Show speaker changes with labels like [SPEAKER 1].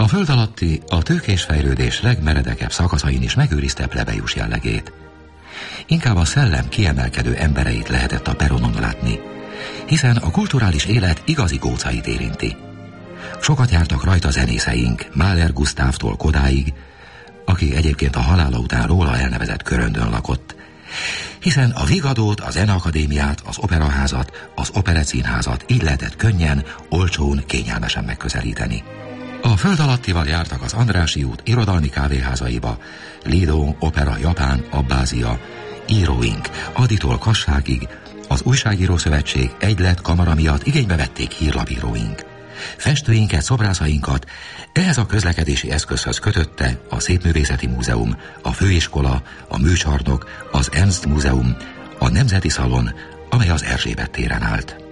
[SPEAKER 1] föld alatti a tőkés fejlődés legmeredekebb szakaszain is megőrizte plebejus jellegét. Inkább a szellem kiemelkedő embereit lehetett a peronon látni, hiszen a kulturális élet igazi gócait érinti. Sokat jártak rajta zenészeink, Mahler Gusztávtól Kodáig, aki egyébként a halála után róla elnevezett köröndön lakott, hiszen a Vigadót, a Zeneakadémiát, az Operaházat, az Operettszínházat így lehetett könnyen, olcsón, kényelmesen megközelíteni. A föld alattival jártak az Andrássy út irodalmi kávéházaiba, Lido, Opera, Japán, Abbázia, íróink, Aditól Kasságig, az Újságíró Szövetség egylet kamara miatt igénybe vették hírlapíróink. Festőinket, szobrászainkat ehhez a közlekedési eszközhöz kötötte a Szépművészeti Múzeum, a Főiskola, a Műcsarnok, az Ernst Múzeum, a Nemzeti Szalon, amely az Erzsébet téren állt.